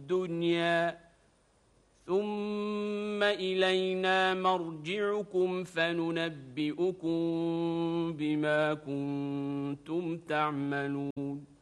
الدنيا ثم إلينا مرجعكم فننبئكم بما كنتم تعملون